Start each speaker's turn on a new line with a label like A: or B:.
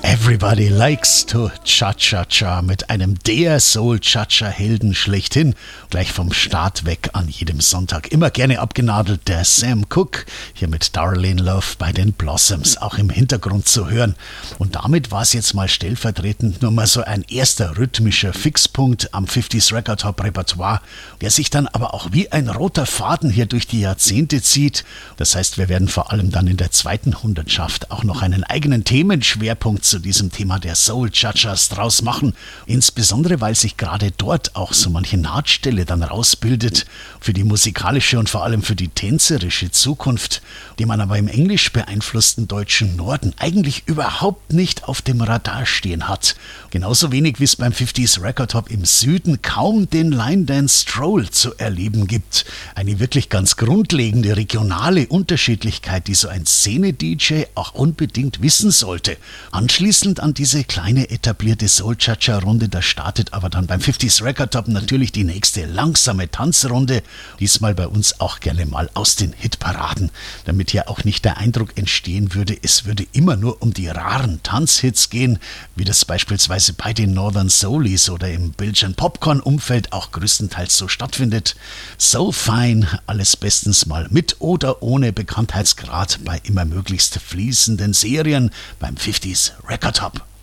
A: Everybody likes to cha-cha-cha mit einem der Soul-Cha-Cha-Helden schlechthin. Gleich vom Start weg an jedem Sonntag. Immer gerne abgenadelt der Sam Cooke. Hier mit Darlene Love bei den Blossoms auch im Hintergrund zu hören. Und damit war es jetzt mal stellvertretend nur mal so ein erster rhythmischer Fixpunkt am 50s Record Top Repertoire, der sich dann aber auch wie ein roter Faden hier durch die Jahrzehnte zieht. Das heißt, wir werden vor allem dann in der zweiten Hundertschaft auch noch einen eigenen Themenschwerpunkt zu diesem Thema der Soul-Cha-Chas draus machen. Insbesondere, weil sich gerade dort auch so manche Nahtstelle dann rausbildet für die musikalische und vor allem für die tänzerische Zukunft, die man aber im englisch beeinflussten deutschen Norden eigentlich überhaupt nicht auf dem Radar stehen hat. Genauso wenig wie es beim 50s Record Top im Süden kaum den Line Dance Stroll zu erleben gibt. Eine wirklich ganz grundlegende regionale Unterschiedlichkeit, die so ein Szene-DJ auch unbedingt wissen sollte. Anschließend an diese kleine etablierte Soul-Cha-Cha-Runde, da startet aber dann beim 50s Record Top natürlich die nächste langsame Tanzrunde. Diesmal bei uns auch gerne mal aus den Hitparaden, damit hier auch nicht der Eindruck entstehen würde, es würde immer nur um die raren Tanzhits gehen, wie das beispielsweise bei den Northern Soulies oder im Belgian Popcorn-Umfeld auch größtenteils so stattfindet. So Fine, alles bestens mal mit oder ohne Bekanntheitsgrad bei immer möglichst fließenden Serien beim 50s Record Top.